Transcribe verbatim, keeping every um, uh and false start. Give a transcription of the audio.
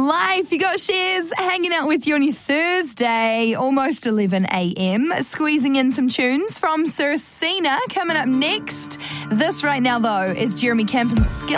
life. You got Shares hanging out with you on your Thursday, almost eleven a.m. Squeezing in some tunes from Sir Sina coming up next. This right now, though, is Jeremy Campen's Skill.